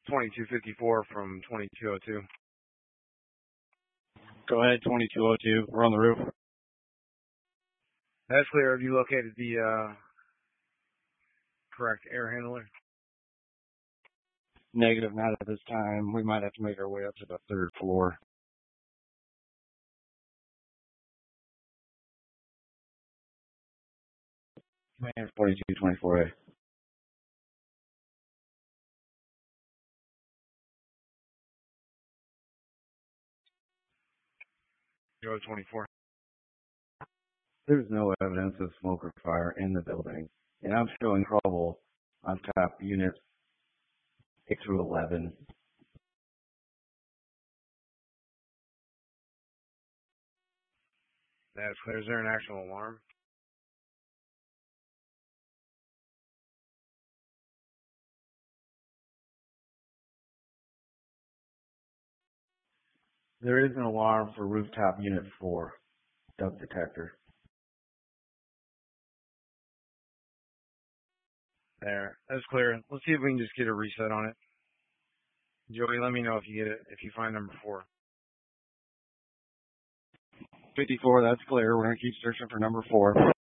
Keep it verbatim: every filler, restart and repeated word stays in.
twenty-two fifty-four from twenty-two oh two. Go ahead, twenty-two oh two. We're on the roof. That's clear. Have you located the uh, correct air handler? Negative, not at this time. We might have to make our way up to the third floor. Command forty-two twenty-four A. zero twenty-four. There's no evidence of smoke or fire in the building, and I'm showing trouble on top units eight through eleven. That's clear. Is there an actual alarm? There is an alarm for rooftop unit four, duct detector. There. That's clear. Let's see if we can just get a reset on it. Joey, let me know if you get it, if you find number four. fifty-four, that's clear. We're going to keep searching for number four.